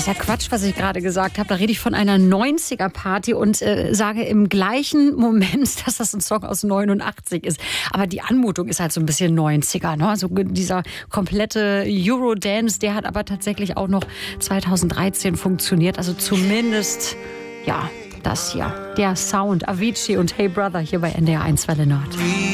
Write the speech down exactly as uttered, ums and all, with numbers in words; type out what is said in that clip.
ist ja Quatsch, was ich gerade gesagt habe. Da rede ich von einer neunziger-Party und äh, sage im gleichen Moment, dass das ein Song aus neunundachtzig ist. Aber die Anmutung ist halt so ein bisschen neunziger. Ne? Also dieser komplette Eurodance, der hat aber tatsächlich auch noch zweitausenddreizehn funktioniert. Also zumindest, ja, das hier. Der Sound, Avicii und Hey Brother hier bei N D R eins Welle Nord.